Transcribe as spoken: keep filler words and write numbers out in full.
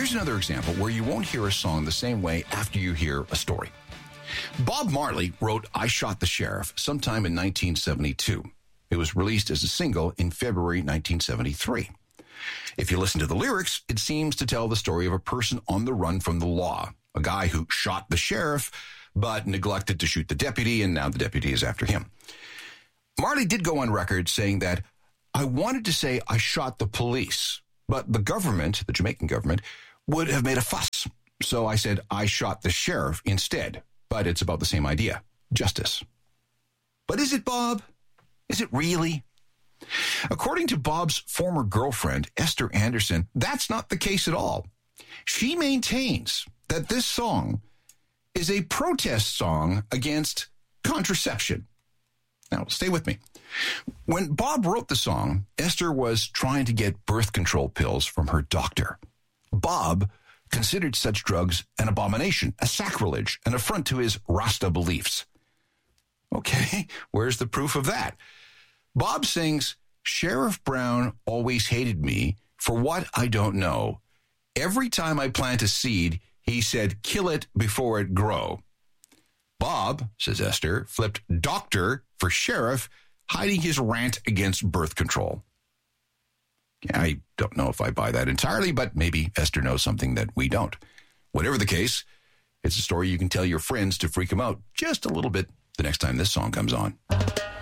Here's another example where you won't hear a song the same way after you hear a story. Bob Marley wrote I Shot the Sheriff sometime in nineteen seventy-two. It was released as a single in February nineteen seventy-three. If you listen to the lyrics, it seems to tell the story of a person on the run from the law, a guy who shot the sheriff but neglected to shoot the deputy, and now the deputy is after him. Marley did go on record saying that, I wanted to say I shot the police, but the government, the Jamaican government, would have made a fuss. So I said I shot the sheriff instead. But it's about the same idea, justice. But is it, Bob? Is it really? According to Bob's former girlfriend, Esther Anderson, that's not the case at all. She maintains that this song is a protest song against contraception. Now, stay with me. When Bob wrote the song, Esther was trying to get birth control pills from her doctor. Bob considered such drugs an abomination, a sacrilege, an affront to his Rasta beliefs. Okay, where's the proof of that? Bob sings, Sheriff Brown always hated me for what I don't know. Every time I plant a seed, he said, kill it before it grow. Bob, says Esther, flipped doctor for sheriff, hiding his rant against birth control. I don't know if I buy that entirely, but maybe Esther knows something that we don't. Whatever the case, it's a story you can tell your friends to freak them out just a little bit the next time this song comes on.